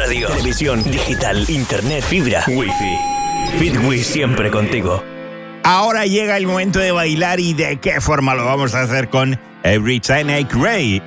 radio, televisión, digital, internet, fibra, wifi. Fitwis siempre contigo. Ahora llega el momento de bailar, y de qué forma lo vamos a hacer con Every Time I Cry.